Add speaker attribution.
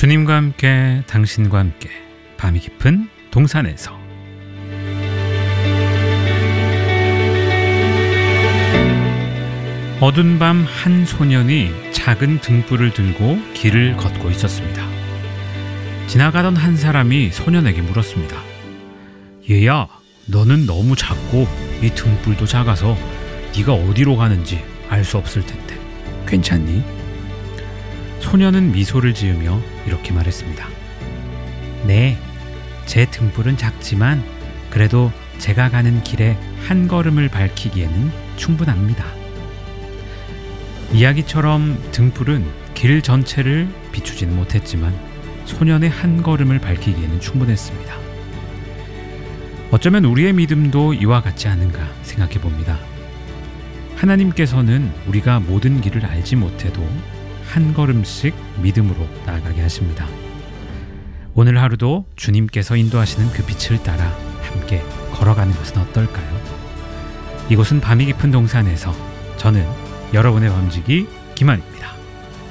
Speaker 1: 주님과 함께 당신과 함께 밤이 깊은 동산에서 어두운 밤 한 소년이 작은 등불을 들고 길을 걷고 있었습니다. 지나가던 한 사람이 소년에게 물었습니다. 얘야, 너는 너무 작고 이 등불도 작아서 네가 어디로 가는지 알 수 없을 텐데 괜찮니? 소년은 미소를 지으며 이렇게 말했습니다. 네, 제 등불은 작지만 그래도 제가 가는 길에 한 걸음을 밝히기에는 충분합니다. 이야기처럼 등불은 길 전체를 비추지는 못했지만 소년의 한 걸음을 밝히기에는 충분했습니다. 어쩌면 우리의 믿음도 이와 같지 않은가 생각해 봅니다. 하나님께서는 우리가 모든 길을 알지 못해도 한 걸음씩 믿음으로 나아가게 하십니다. 오늘 하루도 주님께서 인도하시는 그 빛을 따라 함께 걸어가는 것은 어떨까요? 이곳은 밤이 깊은 동산에서 저는 여러분의 밤지기 김한입니다.